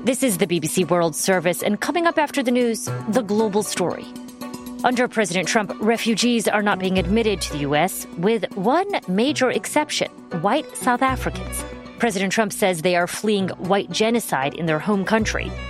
This is the BBC World Service, and coming up after the news, the global story. Under President Trump, refugees are not being admitted to the U.S., with one major exception: white South Africans. President Trump says they are fleeing white genocide in their home country.